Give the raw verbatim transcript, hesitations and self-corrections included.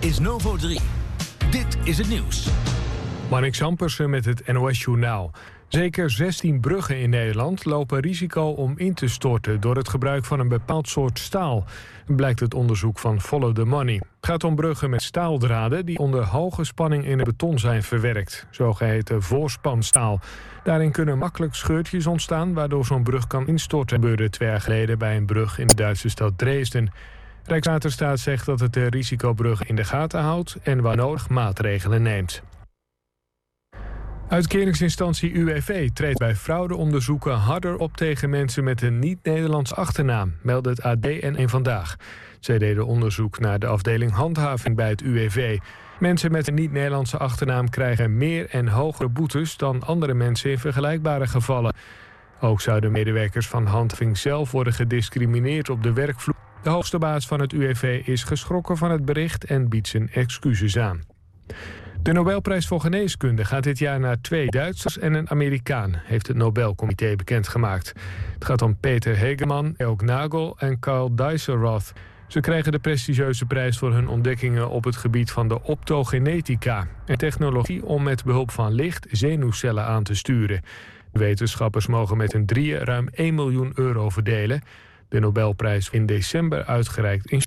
is Novo drie. Dit is het nieuws. Marnix Zampersen met het N O S-journaal. Zeker zestien bruggen in Nederland lopen risico om in te storten door het gebruik van een bepaald soort staal, blijkt het onderzoek van Follow the Money. Het gaat om bruggen met staaldraden die onder hoge spanning in het beton zijn verwerkt, zogeheten voorspanstaal. Daarin kunnen makkelijk scheurtjes ontstaan, waardoor zo'n brug kan instorten. Dat gebeurde twee jaar geleden bij een brug in de Duitse stad Dresden. Rijkswaterstaat zegt dat het de risicobruggen in de gaten houdt en waar nodig maatregelen neemt. Uitkeringsinstantie U W V treedt bij fraudeonderzoeken harder op tegen mensen met een niet-Nederlands achternaam, meldt het A D en Eén Vandaag. Zij deden onderzoek naar de afdeling handhaving bij het U W V. Mensen met een niet-Nederlandse achternaam krijgen meer en hogere boetes dan andere mensen in vergelijkbare gevallen. Ook zouden medewerkers van handhaving zelf worden gediscrimineerd op de werkvloer. De hoogste baas van het U W V is geschrokken van het bericht en biedt zijn excuses aan. De Nobelprijs voor Geneeskunde gaat dit jaar naar twee Duitsers en een Amerikaan, heeft het Nobelcomité bekendgemaakt. Het gaat om Peter Hegemann, Georg Nagel en Karl Dijsselroth. Ze krijgen de prestigieuze prijs voor hun ontdekkingen op het gebied van de optogenetica, een technologie om met behulp van licht zenuwcellen aan te sturen. De wetenschappers mogen met hun drieën ruim één miljoen euro verdelen. De Nobelprijs in december uitgereikt in